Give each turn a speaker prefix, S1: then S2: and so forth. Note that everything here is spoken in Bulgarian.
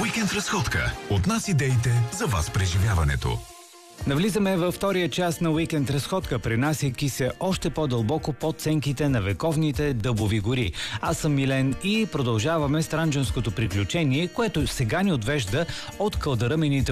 S1: Уикенд разходка. От нас идеите за вас преживяването.
S2: Навлизаме във втория част на Уикенд разходка, пренасяйки се още по-дълбоко под сенките на вековните дъбови гори. Аз съм Милен и продължаваме странджанското приключение, което сега ни отвежда от кълдъръмените